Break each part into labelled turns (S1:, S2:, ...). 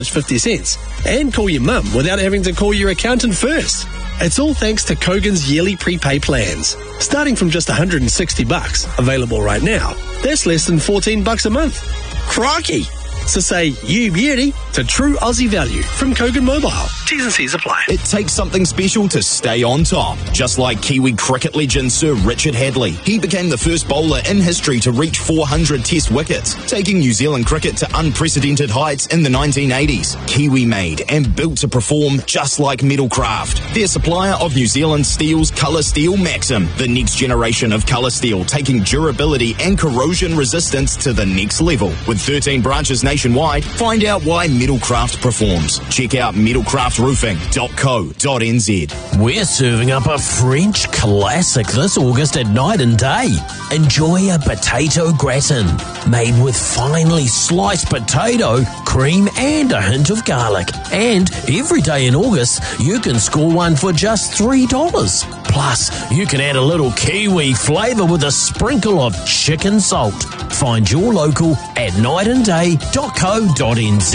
S1: 50 cents and call your mum without having to call your accountant first. It's all thanks to Kogan's yearly prepay plans. Starting from just $160, available right now, that's less than $14 a month. Crikey! So say you beauty to true Aussie value from Kogan Mobile. T's and C's apply.
S2: It takes something special to stay on top. Just like Kiwi cricket legend Sir Richard Hadley. He became the first bowler in history to reach 400 test wickets, taking New Zealand cricket to unprecedented heights in the 1980s. Kiwi made and built to perform just like Metalcraft. Their supplier of New Zealand Steel's Colour Steel Maxim, the next generation of colour steel, taking durability and corrosion resistance to the next level. With 13 branches nationwide, find out why Metalcraft performs. Check out metalcraftroofing.co.nz.
S3: We're serving up a French classic this August at Night and Day. Enjoy a potato gratin made with finely sliced potato, cream and a hint of garlic. And every day in August, you can score one for just $3. Plus, you can add a little Kiwi flavour with a sprinkle of chicken salt. Find your local at nightandday.co.nz.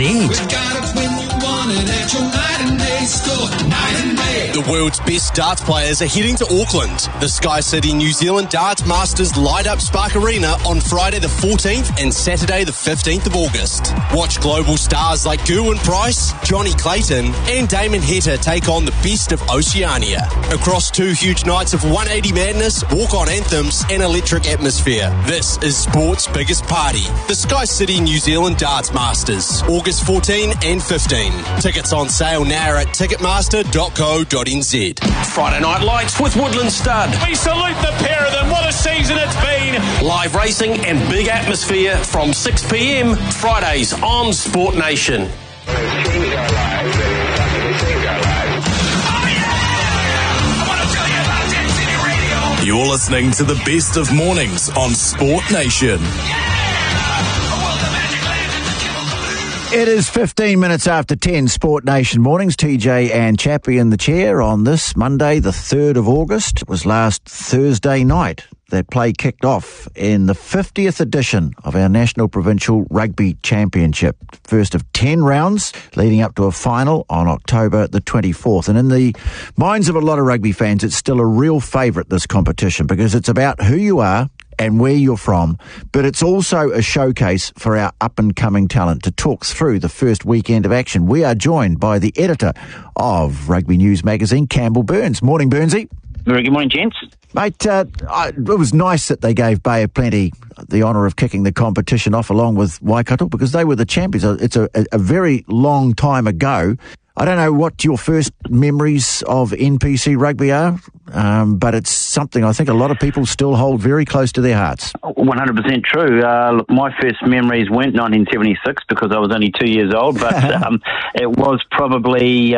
S1: The world's best darts players are heading to Auckland. The Sky City New Zealand Darts Masters light up Spark Arena on Friday the 14th and Saturday the 15th of August. Watch global stars like Gerwyn Price, Johnny Clayton and Damon Heta take on the best of Oceania. Across 2 huge nights of 180 madness, walk-on anthems and electric atmosphere. This is sport's biggest party. The Sky City New Zealand Darts Masters, August 14 and 15. Tickets on sale now at ticketmaster.co.nz.
S3: Friday Night Lights with Woodland Stud.
S4: We salute the pair of them. What a season it's been.
S3: Live racing and big atmosphere from 6 p.m. Fridays on Sport Nation.
S2: You're listening to the best of mornings on Sport Nation.
S5: It is 15 minutes after 10, Sport Nation mornings. TJ and Chappie in the chair on this Monday, the 3rd of August. It was last Thursday night that play kicked off in the 50th edition of our National Provincial Rugby Championship. First of 10 rounds leading up to a final on October the 24th. And in the minds of a lot of rugby fans, it's still a real favourite, this competition, because it's about who you are and where you're from, but it's also a showcase for our up-and-coming talent. To talk through the first weekend of action, we are joined by the editor of Rugby News magazine, Campbell Burns. Morning, Burnsy.
S6: Very good morning, gents.
S5: Mate, it was nice that they gave Bay of Plenty the honour of kicking the competition off along with Waikato, because they were the champions. It's a very long time ago. I don't know what your first memories of NPC rugby are, but it's something I think a lot of people still hold very close to their hearts.
S6: 100% true. Look, my first memories weren't 1976 because I was only 2 years old, but it was probably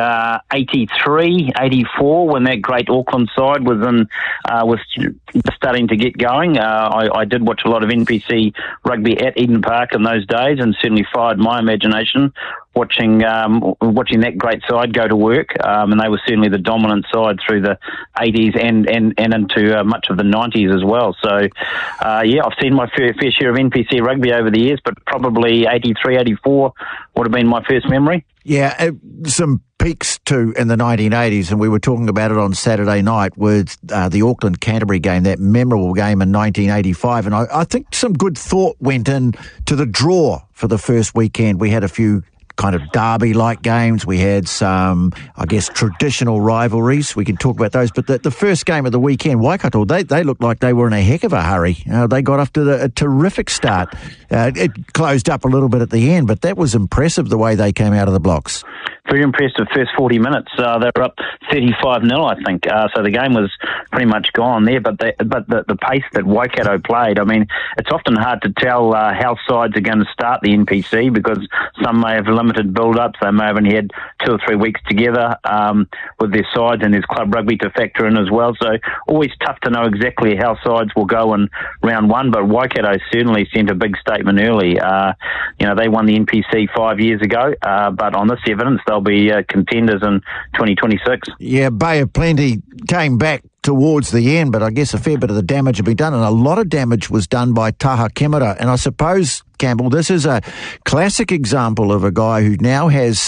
S6: 83, 84 when that great Auckland side was starting to get going. I did watch a lot of NPC rugby at Eden Park in those days, and certainly fired my imagination watching that great side go to work, and they were certainly the dominant side through the 80s and into much of the 90s as well. So, I've seen my fair share of NPC rugby over the years, but probably 83, 84 would have been my first memory.
S5: Yeah, some peaks too in the 1980s, and we were talking about it on Saturday night with the Auckland-Canterbury game, that memorable game in 1985, and I think some good thought went in to the draw for the first weekend. We had a few kind of derby-like games. We had some, I guess, traditional rivalries. We can talk about those. But the first game of the weekend, Waikato, they looked like they were in a heck of a hurry. They got off to a terrific start. It closed up a little bit at the end, but that was impressive the way they came out of the blocks.
S6: Very impressive first 40 minutes. They were up 35-0, I think. So the game was pretty much gone there. But the pace that Waikato played, I mean, it's often hard to tell how sides are going to start the NPC because some may have limited build-ups. They may have only had 2 or 3 weeks together with their sides, and there's club rugby to factor in as well. So always tough to know exactly how sides will go in round one. But Waikato certainly sent a big statement early. They won the NPC 5 years ago, but on this evidence, they'll be contenders in 2026.
S5: Yeah, Bay of Plenty came back towards the end, but I guess a fair bit of the damage had been done, and a lot of damage was done by Taha Kemera. And I suppose Campbell. This is a classic example of a guy who now has